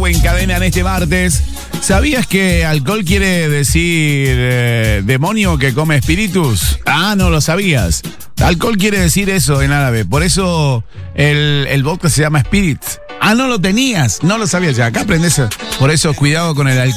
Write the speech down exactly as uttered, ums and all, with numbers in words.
en cadena en este martes. ¿Sabías que alcohol quiere decir eh, demonio que come espíritus? Ah, no lo sabías. Alcohol quiere decir eso en árabe. Por eso el, el vodka se llama spirit. Ah, no lo tenías, no lo sabías. Ya acá aprendes. Por eso cuidado con el alcohol.